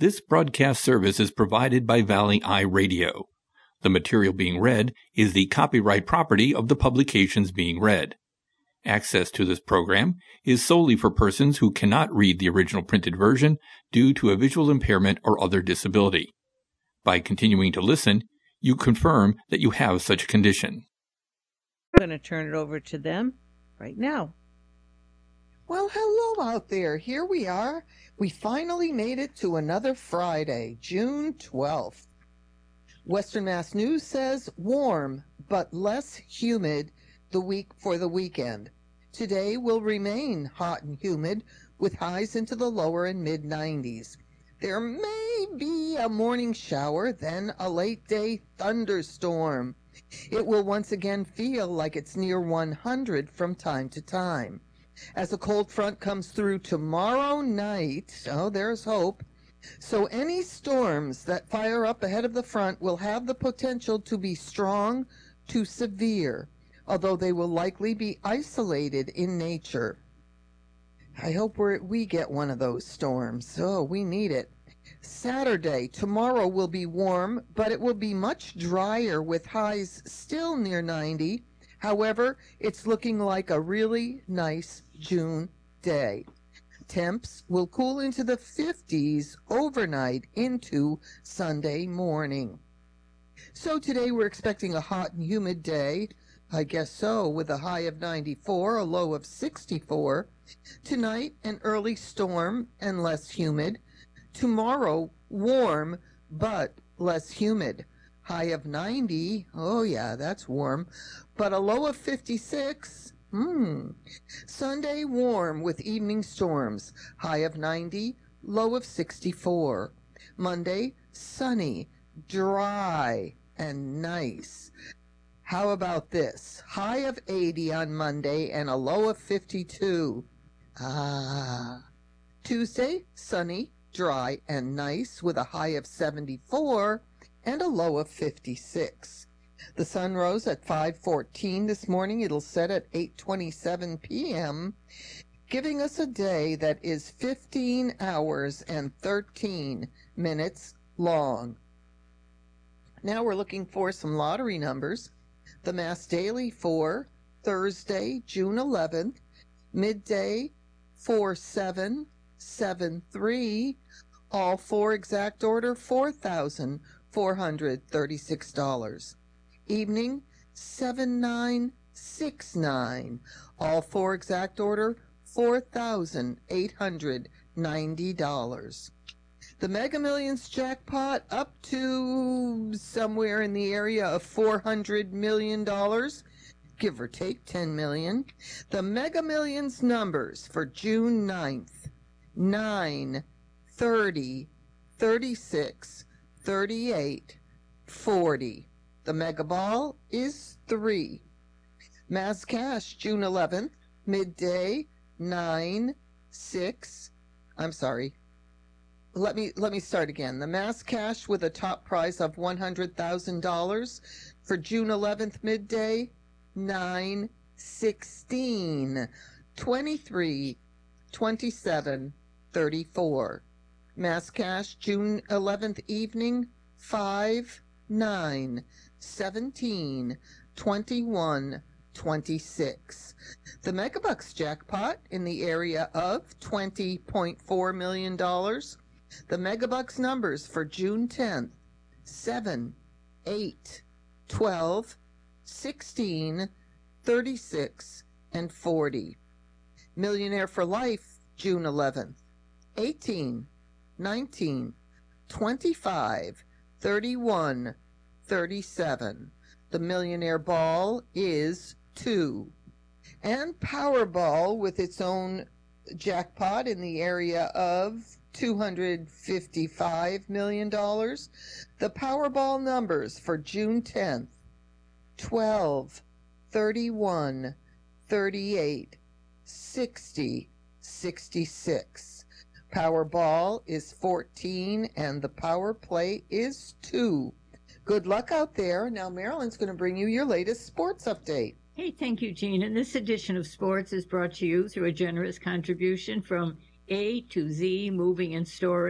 This broadcast service is provided by Valley Eye Radio. The material being read is the copyright property of the publications being read. Access to this program is solely for persons who cannot read the original printed version due to a visual impairment or other disability. By continuing to listen, you confirm that you have such a condition. I'm going to turn it over to them right now. Well, hello out there. Here we are. We finally made it to another Friday, June 12th. Western Mass News says warm but less humid the weekend. Today will remain hot and humid with highs into the lower and mid 90s. There may be a morning shower, then a late day thunderstorm. It will once again feel like it's near 100 from time to time. As a cold front comes through tomorrow night, there's hope. So any storms that fire up ahead of the front will have the potential to be strong to severe, although they will likely be isolated in nature. I hope we get one of those storms. Oh, we need it. Saturday, tomorrow will be warm, but it will be much drier with highs still near 90. However, it's looking like a really nice June day. Temps will cool into the 50s overnight into Sunday morning. So today we're expecting a hot and humid day. I guess so, with a high of 94, a low of 64. Tonight, an early storm and less humid. Tomorrow, warm but less humid. High of 90, oh yeah, that's warm, but a low of 56. Sunday, warm with evening storms. High of 90, low of 64. Monday, sunny, dry, and nice. How about this? High of 80 on Monday and a low of 52. Tuesday, sunny, dry, and nice with a high of 74 and a low of 56. The sun rose at 5:14 this morning. It'll set at 8:27 p.m., giving us a day that is 15 hours and 13 minutes long. Now we're looking for some lottery numbers. The Mass Daily for Thursday, June 11th, midday 4773, all four exact order $4,436. Evening 7969, all four exact order $4,890. The Mega Millions jackpot up to somewhere in the area of $400 million, give or take 10 million. The Mega Millions numbers for June 9th, 9, 30, 36, 38, 40. The Mega Ball is 3. Mass Cash, June 11th, midday, 9, 6. I'm sorry. Let me start again. The Mass Cash with a top prize of $100,000 for June 11th, midday, 9, 16, 23, 27, 34. Mass Cash, June 11th evening, 5, 9, 17, 21, 26. The Megabucks jackpot in the area of $20.4 million. The Megabucks numbers for June 10th, 7, 8, 12, 16, 36, and 40. Millionaire for Life, June 11th, 18, 19, 25, 31, 37. The Millionaire Ball is 2. And Powerball with its own jackpot in the area of $255 million. The Powerball numbers for June 10th, 12, 31, 38, 60, 66. Powerball is 14 and the power play is 2. Good luck out there. Now Marilyn's going to bring you your latest sports update. Hey, thank you, Jean. And this edition of Sports is brought to you through a generous contribution from A to Z Moving and Storage.